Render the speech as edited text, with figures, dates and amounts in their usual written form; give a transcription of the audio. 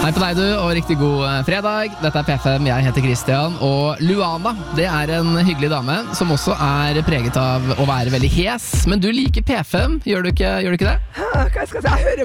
Hei på deg du, og riktig god fredag. Dette er P5, jeg heter Christian. Og Luana, det er en hyggelig dame som også er preget av å være veldig hes. Men du liker P5, gjør du ikke det? Hva skal jeg si? Jeg hører